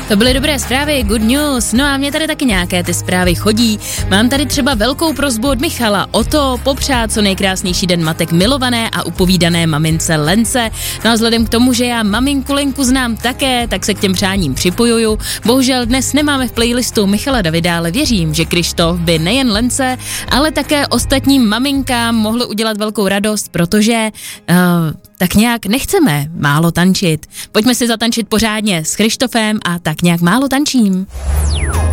To byly dobré zprávy, good news. No a mě tady taky nějaké ty zprávy chodí. Mám tady třeba velkou prosbu od Michala o to popřát co nejkrásnější den matek milované a upovídané mamince Lence. No a vzhledem k tomu, že já maminku Lenku znám také, tak se k těm přáním připojuju. Bohužel dnes nemáme v playlistu Michala Davida, ale věřím, že Krištof by nejen Lence, ale také ostatním maminkám mohl udělat velkou radost, protože tak nějak nechceme málo tančit. Pojďme si zatančit pořádně s Krištofem a tak nějak málo tančím.